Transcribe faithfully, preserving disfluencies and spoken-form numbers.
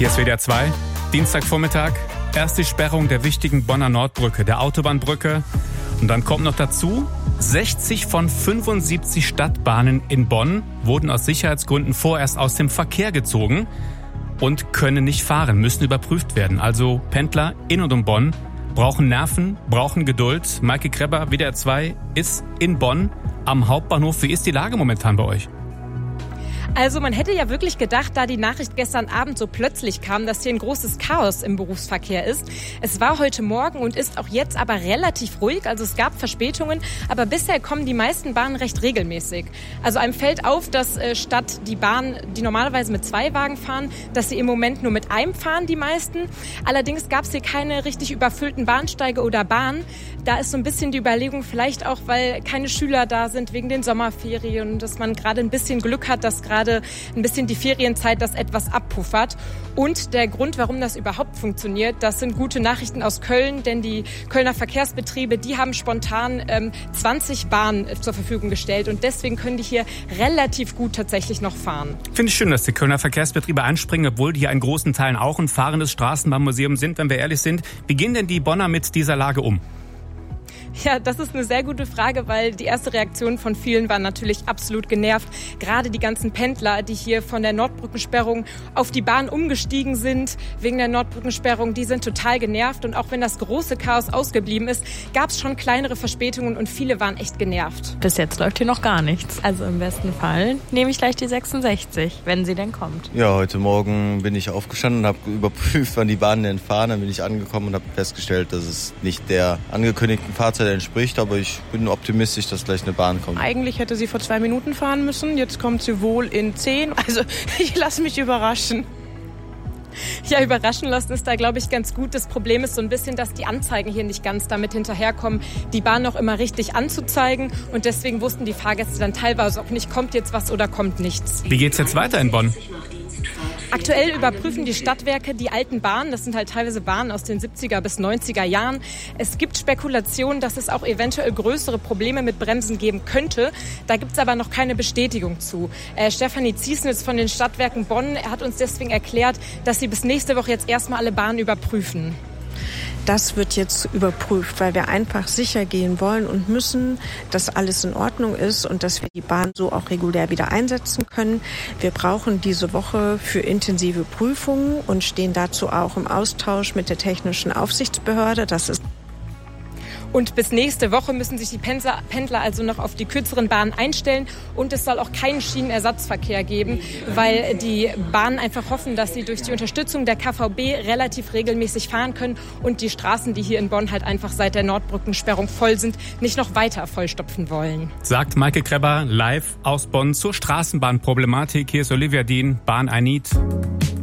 Hier ist W D R zwei, Dienstagvormittag, erste Sperrung der wichtigen Bonner Nordbrücke, der Autobahnbrücke. Und dann kommt noch dazu, sechzig von fünfundsiebzig Stadtbahnen in Bonn wurden aus Sicherheitsgründen vorerst aus dem Verkehr gezogen und können nicht fahren, müssen überprüft werden. Also Pendler in und um Bonn brauchen Nerven, brauchen Geduld. Maike Krebber, W D R zwei, ist in Bonn am Hauptbahnhof. Wie ist die Lage momentan bei euch? Also man hätte ja wirklich gedacht, da die Nachricht gestern Abend so plötzlich kam, dass hier ein großes Chaos im Berufsverkehr ist. Es war heute Morgen und ist auch jetzt aber relativ ruhig. Also es gab Verspätungen, aber bisher kommen die meisten Bahnen recht regelmäßig. Also einem fällt auf, dass äh, statt die Bahnen, die normalerweise mit zwei Wagen fahren, dass sie im Moment nur mit einem fahren, die meisten. Allerdings gab es hier keine richtig überfüllten Bahnsteige oder Bahnen. Da ist so ein bisschen die Überlegung, vielleicht auch, weil keine Schüler da sind wegen den Sommerferien und dass man gerade ein bisschen Glück hat, dass gerade ein bisschen die Ferienzeit das etwas abpuffert. Und der Grund, warum das überhaupt funktioniert, das sind gute Nachrichten aus Köln, denn die Kölner Verkehrsbetriebe, die haben spontan ähm, zwanzig Bahnen zur Verfügung gestellt und deswegen können die hier relativ gut tatsächlich noch fahren. Finde ich schön, dass die Kölner Verkehrsbetriebe einspringen, obwohl die hier in großen Teilen auch ein fahrendes Straßenbahnmuseum sind, wenn wir ehrlich sind. Wie gehen denn die Bonner mit dieser Lage um? Ja, das ist eine sehr gute Frage, weil die erste Reaktion von vielen war natürlich absolut genervt. Gerade die ganzen Pendler, die hier von der Nordbrückensperrung auf die Bahn umgestiegen sind, wegen der Nordbrückensperrung, die sind total genervt. Und auch wenn das große Chaos ausgeblieben ist, gab es schon kleinere Verspätungen und viele waren echt genervt. Bis jetzt läuft hier noch gar nichts. Also im besten Fall nehme ich gleich die sechsundsechzig, wenn sie denn kommt. Ja, heute Morgen bin ich aufgestanden und habe überprüft, wann die Bahnen denn fahren. Dann bin ich angekommen und habe festgestellt, dass es nicht der angekündigten Fahrzeit entspricht, aber ich bin optimistisch, dass gleich eine Bahn kommt. Eigentlich hätte sie vor zwei Minuten fahren müssen, jetzt kommt sie wohl in zehn. Also ich lasse mich überraschen. Ja, überraschen lassen ist da, glaube ich, ganz gut. Das Problem ist so ein bisschen, dass die Anzeigen hier nicht ganz damit hinterherkommen, die Bahn noch immer richtig anzuzeigen. Und deswegen wussten die Fahrgäste dann teilweise auch nicht, kommt jetzt was oder kommt nichts. Wie geht's jetzt weiter in Bonn? Aktuell überprüfen die Stadtwerke die alten Bahnen. Das sind halt teilweise Bahnen aus den siebziger bis neunziger Jahren. Es gibt Spekulationen, dass es auch eventuell größere Probleme mit Bremsen geben könnte. Da gibt es aber noch keine Bestätigung zu. Äh, Stefanie Ziesnitz von den Stadtwerken Bonn hat uns deswegen erklärt, dass sie bis nächste Woche jetzt erstmal alle Bahnen überprüfen. Das wird jetzt überprüft, weil wir einfach sicher gehen wollen und müssen, dass alles in Ordnung ist und dass wir die Bahn so auch regulär wieder einsetzen können. Wir brauchen diese Woche für intensive Prüfungen und stehen dazu auch im Austausch mit der Technischen Aufsichtsbehörde. Das ist Und bis nächste Woche müssen sich die Pendler, Pendler also noch auf die kürzeren Bahnen einstellen. Und es soll auch keinen Schienenersatzverkehr geben, weil die Bahnen einfach hoffen, dass sie durch die Unterstützung der K V B relativ regelmäßig fahren können und die Straßen, die hier in Bonn halt einfach seit der Nordbrückensperrung voll sind, nicht noch weiter vollstopfen wollen. Sagt Maike Krebber live aus Bonn zur Straßenbahnproblematik. Hier ist Olivia Dien, Bahn I Need.